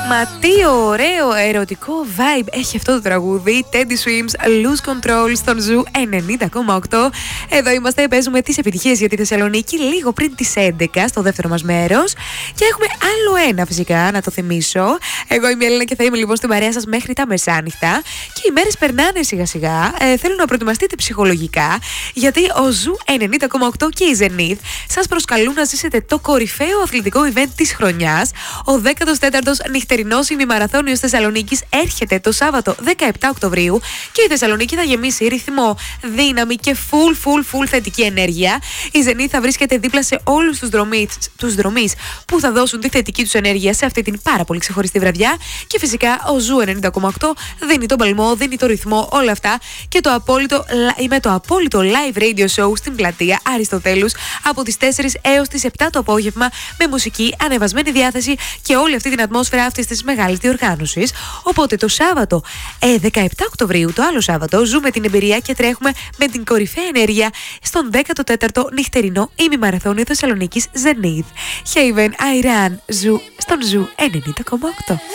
Μα τι ωραίο ερωτικό vibe έχει αυτό το τραγούδι. Teddy Swims, Lose Control στον Ζου 90,8. Εδώ είμαστε, παίζουμε τις επιτυχίες για τη Θεσσαλονίκη λίγο πριν τις 11 στο δεύτερο μας μέρος. Και έχουμε άλλο ένα φυσικά να το θυμίσω. Εγώ είμαι η Έλληνα και θα είμαι λοιπόν στην παρέα σας μέχρι τα μεσάνυχτα. Και οι μέρες περνάνε σιγά σιγά. Θέλω να προετοιμαστείτε ψυχολογικά, γιατί ο Ζου 90,8 και η Zenith σας προσκαλούν να ζήσετε το κορυφαίο αθλητικό event της χρονιάς. Ο 14ος νυχτερινός ημιμαραθώνιος Θεσσαλονίκης έρχεται το Σάββατο 17 Οκτωβρίου και η Θεσσαλονίκη θα γεμίσει ρυθμό, δύναμη και full θετική ενέργεια. Η Zenith θα βρίσκεται δίπλα σε όλους τους δρομείς που θα δώσουν τη θετική τους ενέργεια σε αυτή την πάρα πολύ ξεχωριστή βραδιά. Και φυσικά ο Ζου 90,8 δίνει τον παλμό, δίνει το ρυθμό, όλα αυτά και με το απόλυτο live radio show στην πλατεία Αριστοτέλους από τις 4 έως τις 7 το απόγευμα, με μουσική, ανεβασμένη διάθεση και όλη αυτή την ατμόσφαιρα αυτής της μεγάλης διοργάνωσης. Οπότε το Σάββατο 17 Οκτωβρίου, το άλλο Σάββατο, ζούμε την εμπειρία και τρέχουμε με την κορυφαία ενέργεια στον 14ο νυχτερινό ημιμαραθώνιο Θεσσαλονίκης Zenith. Haven, Iran, Ζου, στον Ζου 90,8.